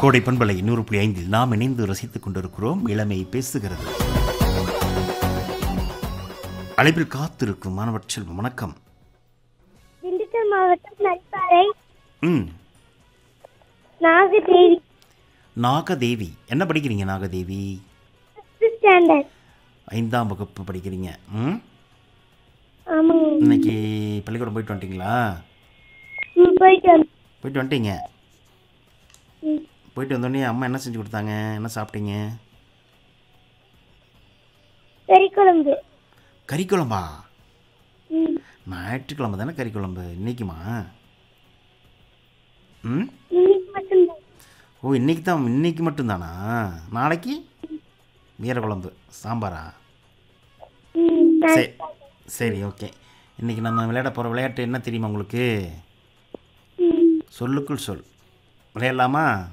கோடை பண்பலை 100.5 நாம் இணைந்து ரசித்துக் கொண்டிருக்கிறோம். இளமை பேசுகிறது. அழைப்பில் காத்திருக்கும் மாணவர் செல்வம், வணக்கம். திண்டுக்கல் மாவட்டம் நல்பாறை ம் நாகதேவி. நாகதேவி, என்ன படிக்கிறீங்க நாகதேவி? 5th standard. 5ஆம் வகுப்பு படிக்கிறீங்க. ம் ஆமாங்க. இன்னைக்கு பள்ளிக்கூடம் போயிட்டு வந்துட்டீங்களா? போயிட்டு வந்துட்டீங்க. போயிட்டு வந்தோடனே அம்மா என்ன செஞ்சு கொடுத்தாங்க, என்ன சாப்பிட்டீங்க? கறிக்குழம்பு. கறிக்குழம்பா? ஞாயிற்றுக்கிழமை தானே கறிக்குழம்பு, இன்னைக்குமா? ம் இன்னைக்கு மட்டும்தான். ஓ, இன்னைக்கு மட்டும்தானா? நாளைக்கு வீர குழம்பு சாம்பாரா? சரி சரி, ஓகே. இன்றைக்கி நம்ம விளையாட போகிற விளையாட்டு என்ன தெரியுமா உங்களுக்கு? சொல்லுக்குள் சொல் விளையாடலாமா?